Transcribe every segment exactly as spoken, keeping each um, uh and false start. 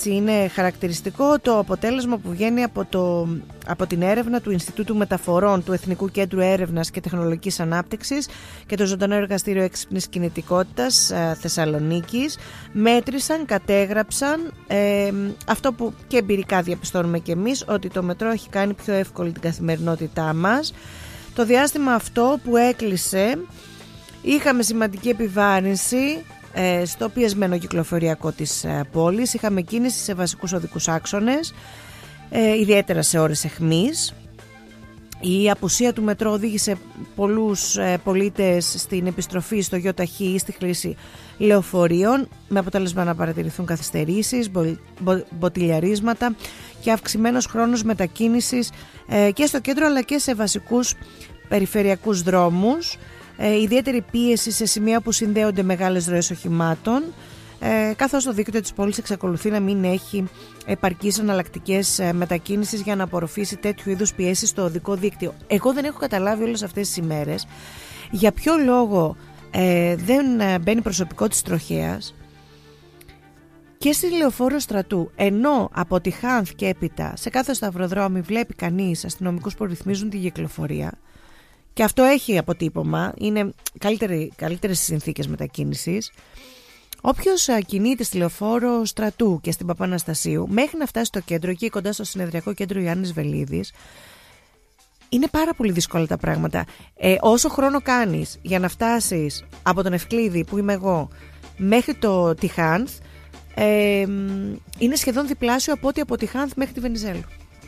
έτσι είναι χαρακτηριστικό το αποτέλεσμα που βγαίνει από, το, από την έρευνα του Ινστιτούτου Μεταφορών του Εθνικού Κέντρου Έρευνας και Τεχνολογικής Ανάπτυξης και το Ζωντανό Εργαστήριο Έξυπνης Κινητικότητας ε, Θεσσαλονίκης. Μέτρησαν, κατέγραψαν ε, αυτό που και εμπειρικά διαπιστώνουμε και εμείς, ότι το μετρό έχει κάνει πιο εύκολη την καθημερινότητά μας. Το διάστημα αυτό που έκλεισε είχαμε σημαντική επιβάρυνση στο πιεσμένο κυκλοφοριακό της πόλης. Είχαμε κίνηση σε βασικούς οδικούς άξονες, ιδιαίτερα σε ώρες αιχμής. Η απουσία του μετρό οδήγησε πολλούς πολίτες στην επιστροφή στο ΙΟΤΑΧΗ ή στη χρήση λεωφορείων, με αποτέλεσμα να παρατηρηθούν καθυστερήσεις, μποτιλιαρίσματα και αυξημένος χρόνος μετακίνησης και στο κέντρο αλλά και σε βασικούς περιφερειακούς δρόμους. Ε, ιδιαίτερη πίεση σε σημεία που συνδέονται μεγάλες ροές οχημάτων, ε, καθώς το δίκτυο της πόλης εξακολουθεί να μην έχει επαρκείς εναλλακτικές ε, μετακίνησης για να απορροφήσει τέτοιου είδους πιέσεις στο οδικό δίκτυο. Εγώ δεν έχω καταλάβει όλες αυτές τις ημέρες για ποιο λόγο ε, δεν ε, μπαίνει προσωπικό της τροχέας και στη Λεωφόρο Στρατού, ενώ από τη Χάνθ και έπειτα σε κάθε σταυροδρόμι βλέπει κανείς αστυνομικούς που ρυθμίζουν τη κυκλοφορία. Και αυτό έχει αποτύπωμα, είναι καλύτερες συνθήκες μετακίνησης. Όποιος κινείται στη Λεωφόρο Στρατού και στην Παπαναστασίου μέχρι να φτάσει στο κέντρο, εκεί κοντά στο συνεδριακό κέντρο Ιάννης Βελίδης, είναι πάρα πολύ δύσκολα τα πράγματα. Ε, όσο χρόνο κάνεις για να φτάσεις από τον Ευκλήδη που είμαι εγώ μέχρι το Τιχάνθ, ε, είναι σχεδόν διπλάσιο από ό,τι από Τιχάνθ μέχρι τη Βενιζέλου.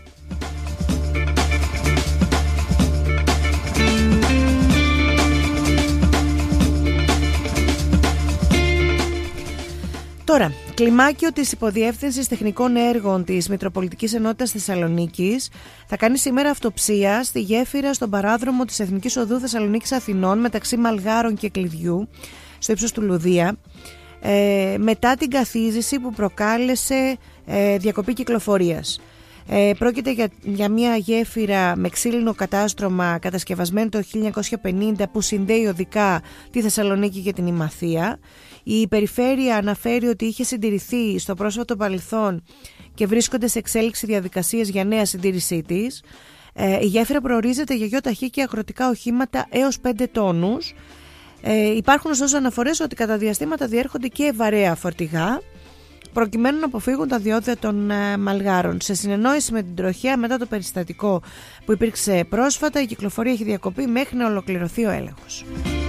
Τώρα, κλιμάκιο της Υποδιεύθυνσης Τεχνικών Έργων της Μητροπολιτικής Ενότητας Θεσσαλονίκης θα κάνει σήμερα αυτοψία στη γέφυρα στον παράδρομο της Εθνικής Οδού Θεσσαλονίκης Αθηνών μεταξύ Μαλγάρων και Κλειδιού, στο ύψος του Λουδία, ε, μετά την καθίζηση που προκάλεσε ε, διακοπή κυκλοφορίας. Ε, πρόκειται για, για μια γέφυρα με ξύλινο κατάστρωμα κατασκευασμένη το χίλια εννιακόσια πενήντα που συνδέει οδικά τη Θεσσαλονίκη και την Ημαθία. Η περιφέρεια αναφέρει ότι είχε συντηρηθεί στο πρόσφατο παρελθόν και βρίσκονται σε εξέλιξη διαδικασίες για νέα συντήρησή της. Ε, η γέφυρα προορίζεται για ΙΟΤΑΧΗ και αγροτικά οχήματα έως πέντε τόνους. Ε, υπάρχουν ωστόσο αναφορές ότι κατά διαστήματα διέρχονται και βαρέα φορτηγά, προκειμένου να αποφύγουν τα διόδια των ε, Μαλγάρων. Σε συνεννόηση με την τροχέα μετά το περιστατικό που υπήρξε πρόσφατα, η κυκλοφορία έχει διακοπεί μέχρι να ολοκληρωθεί ο έλεγχος.